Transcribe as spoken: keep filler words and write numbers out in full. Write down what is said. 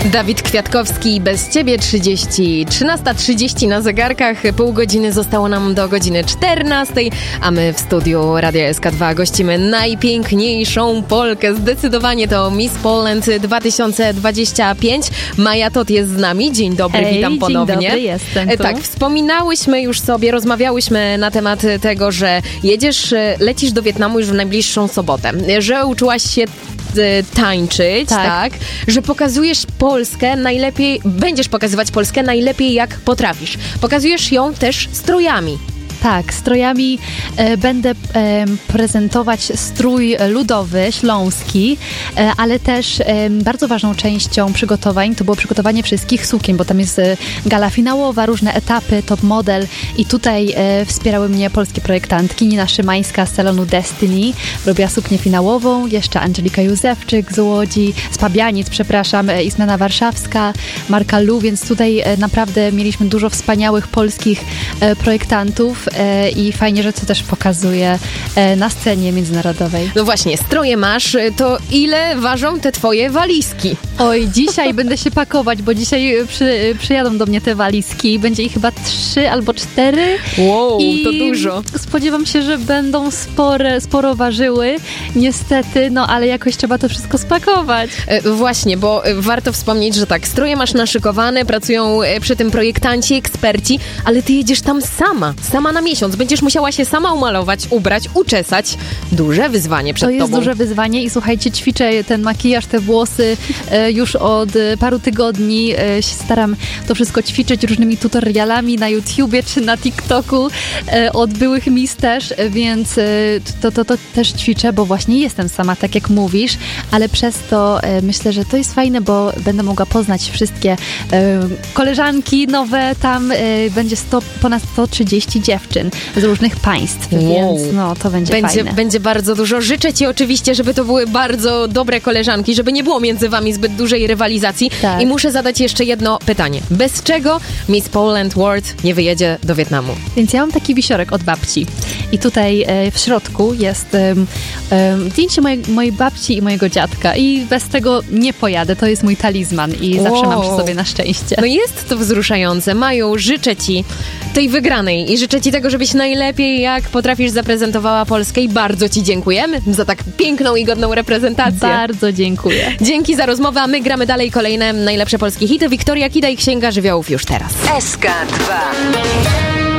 Dawid Kwiatkowski, Bez Ciebie trzydzieści, trzynasta trzydzieści na zegarkach, pół godziny zostało nam do godziny czternastej, a my w studiu Radia S K dwa gościmy najpiękniejszą Polkę, zdecydowanie to Miss Poland dwa tysiące dwudziesty piąty. Maja Tot jest z nami, dzień dobry, Ej, witam ponownie. Dzień dobry, jestem tu. Tak, wspominałyśmy już sobie, rozmawiałyśmy na temat tego, że jedziesz, lecisz do Wietnamu już w najbliższą sobotę, że uczyłaś się tańczyć, tak. tak, że pokazujesz Polskę najlepiej, będziesz pokazywać Polskę najlepiej jak potrafisz. Pokazujesz ją też strojami. Tak, strojami e, będę e, prezentować strój ludowy, śląski, e, ale też e, bardzo ważną częścią przygotowań to było przygotowanie wszystkich sukien, bo tam jest e, gala finałowa, różne etapy, top model i tutaj e, wspierały mnie polskie projektantki. Nina Szymańska z salonu Destiny robiła suknię finałową, jeszcze Angelika Józefczyk z Łodzi, z Pabianic, przepraszam, e, i Zmiana Warszawska, Marka Lu, więc tutaj e, naprawdę mieliśmy dużo wspaniałych polskich e, projektantów, i fajnie, że to też pokazuje na scenie międzynarodowej. No właśnie, stroje masz, to ile ważą te twoje walizki? Oj, dzisiaj będę się pakować, bo dzisiaj przy, przyjadą do mnie te walizki. Będzie ich chyba trzy albo cztery. Wow, I to dużo. Spodziewam się, że będą spore, sporo ważyły. Niestety, no ale jakoś trzeba to wszystko spakować. E, właśnie, bo warto wspomnieć, że tak, stroje masz naszykowane, pracują przy tym projektanci, eksperci, ale ty jedziesz tam sama, sama na miesiąc. Będziesz musiała się sama umalować, ubrać, uczesać. Duże wyzwanie przed tobą. To jest duże wyzwanie i słuchajcie, ćwiczę ten makijaż, te włosy e, już od paru tygodni. E, się staram to wszystko ćwiczyć różnymi tutorialami na YouTubie czy na TikToku e, od byłych mis też, więc e, to, to, to też ćwiczę, bo właśnie jestem sama, tak jak mówisz, ale przez to e, myślę, że to jest fajne, bo będę mogła poznać wszystkie e, koleżanki nowe. Tam e, będzie sto, ponad sto trzydzieści dziewczyn z różnych państw, wow. Więc no, to będzie, będzie fajne. Będzie bardzo dużo. Życzę ci oczywiście, żeby to były bardzo dobre koleżanki, żeby nie było między wami zbyt dużej rywalizacji. Tak. I muszę zadać jeszcze jedno pytanie. Bez czego Miss Poland World nie wyjedzie do Wietnamu? Więc ja mam taki wisiorek od babci. I tutaj e, w środku jest e, e, zdjęcie mojej, mojej babci i mojego dziadka. I bez tego nie pojadę. To jest mój talizman i wow. zawsze mam przy sobie na szczęście. No jest to wzruszające. Maju, życzę ci tej wygranej i życzę ci tego, żebyś najlepiej jak potrafisz zaprezentowała Polskę i bardzo ci dziękujemy za tak piękną i godną reprezentację. Bardzo dziękuję. Dzięki za rozmowę, a my gramy dalej kolejne najlepsze polskie hity. Wiktoria Kida i Księga Żywiołów już teraz. S K dwa.